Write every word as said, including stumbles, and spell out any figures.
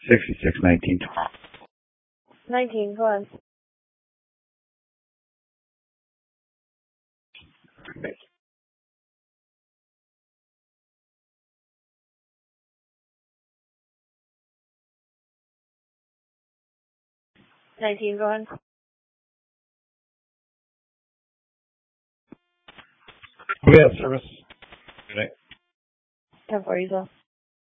sixty-six nineteen. nineteen, go on. nineteen, go on. We have service. Good night. ten four, you go.